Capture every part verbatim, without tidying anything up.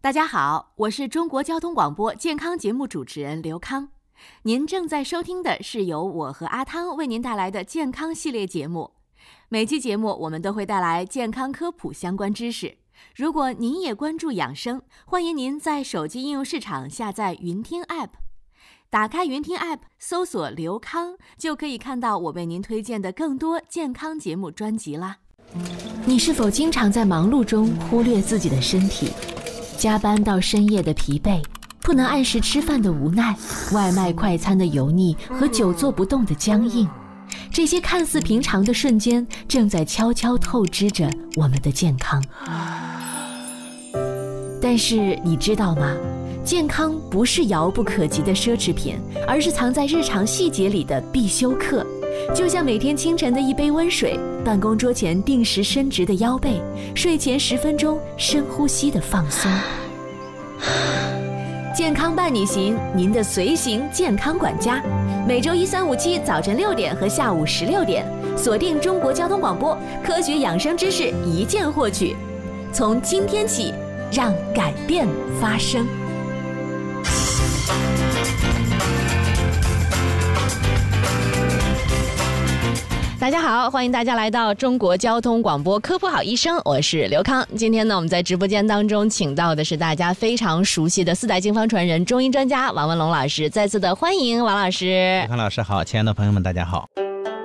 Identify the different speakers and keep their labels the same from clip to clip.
Speaker 1: 大家好，我是中国交通广播健康节目主持人刘康。您正在收听的是由我和阿汤为您带来的健康系列节目。每期节目我们都会带来健康科普相关知识。如果您也关注养生，欢迎您在手机应用市场下载云听 App。打开云听 App， 搜索刘康，就可以看到我为您推荐的更多健康节目专辑啦。你是否经常在忙碌中忽略自己的身体？加班到深夜的疲惫，不能按时吃饭的无奈，外卖快餐的油腻和久坐不动的僵硬，这些看似平常的瞬间，正在悄悄透支着我们的健康。但是你知道吗？健康不是遥不可及的奢侈品，而是藏在日常细节里的必修课。就像每天清晨的一杯温水，办公桌前定时伸直的腰背，睡前十分钟深呼吸的放松。健康伴你行，您的随行健康管家，每周一、三、五、七早晨六点和下午十六点，锁定中国交通广播，科学养生知识一键获取。从今天起，让改变发生。大家好，欢迎大家来到中国交通广播科普好医生，我是刘康。今天呢，我们在直播间当中请到的是大家非常熟悉的四代经方传人、中医专家王文龙老师，再次的欢迎王老师。
Speaker 2: 刘康老师好，亲爱的朋友们大家好。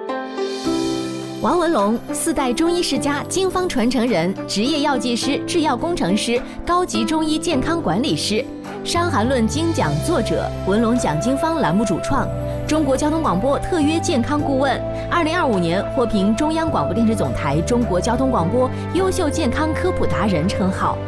Speaker 1: 王文龙，四代中医世家、经方传承人，职业药剂师、制药工程师，高级中医健康管理师，《伤寒论》精讲作者，文龙讲经方栏目主创，中国交通广播特约健康顾问，二零二五年获评中央广播电视总台中国交通广播优秀健康科普达人称号。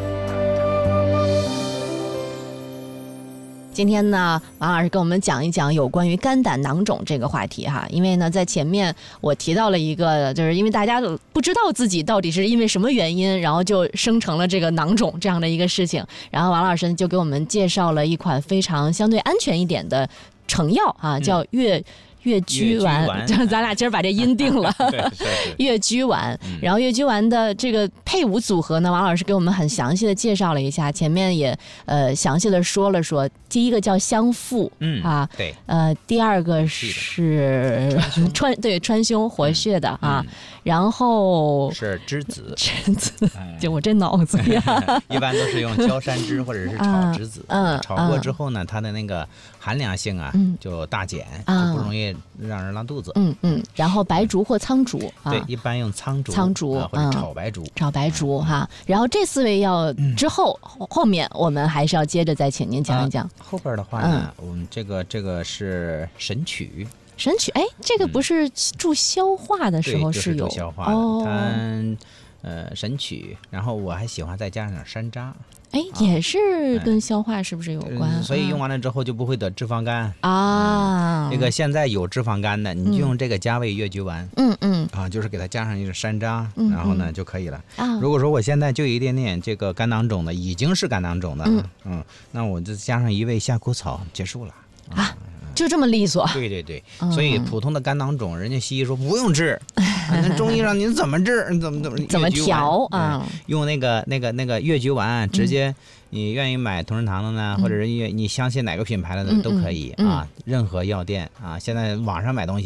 Speaker 1: 今天呢，王老师跟我们讲一讲有关于肝胆囊肿这个话题哈。因为呢，在前面我提到了一个，就是因为大家不知道自己到底是因为什么原因，然后就生成了这个囊肿这样的一个事情。然后王老师就给我们介绍了一款非常相对安全一点的成药啊，叫越。越居丸，咱俩今儿把这音定了。越居丸，然后越居丸的这个配伍组合呢，王老师给我们很详细的介绍了一下，前面也呃详细的说了说，第一个叫香附，嗯啊，对，呃，第二个是川对川芎活血的啊，嗯、然后
Speaker 2: 是栀子，
Speaker 1: 栀子，就我这脑子呀，
Speaker 2: 一般都是用焦山栀或者是炒栀子，嗯，嗯炒过之后呢，它的那个寒凉性啊、嗯、就大减，就不容易让人拉肚子。
Speaker 1: 嗯嗯，然后白术或苍术，
Speaker 2: 啊、对，一般用苍术，
Speaker 1: 苍术、
Speaker 2: 啊、或者炒白术，
Speaker 1: 嗯、炒白术哈。然后这四味药之后，嗯、后面我们还是要接着再请您讲一讲。
Speaker 2: 啊、后边的话呢，嗯、我们这个这个是神曲。
Speaker 1: 神曲，哎，这个不是助消化的时候是有，
Speaker 2: 嗯、对，就是助消化的。哦、它呃神曲，然后我还喜欢再加上点山楂。
Speaker 1: 哎，也是跟消化是不是有关？
Speaker 2: 嗯、所以用完了之后就不会得脂肪肝
Speaker 1: 啊。
Speaker 2: 嗯、这个现在有脂肪肝的，你就用这个加味越菊丸，嗯嗯，啊，就是给它加上一个山楂，嗯、然后呢就可以了。啊，如果说我现在就有一点点这个肝囊肿的，已经是肝囊肿的，嗯嗯，那我就加上一味夏枯草，结束了
Speaker 1: 啊。就这么利索？
Speaker 2: 对对对，嗯、所以普通的肝囊肿，人家西医说不用治，那中医让您怎么治？怎么怎么
Speaker 1: 怎么调啊？
Speaker 2: 用那个那个那个越菊丸，直接你愿意买同仁堂的呢，嗯、或者是你相信哪个品牌的呢、嗯、都可以、嗯、啊，任何药店啊，现在网上买东西